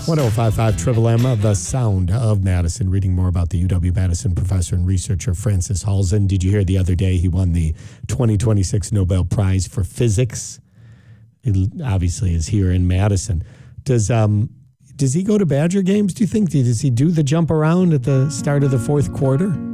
1055 Triple M, the sound of Madison. Reading more about the UW-Madison professor and researcher Francis Halzen. Did you hear the other day he won the 2026 Nobel Prize for Physics? He obviously is here in Madison. Does he go to Badger games, do you think? Does he do the jump around at the start of the fourth quarter?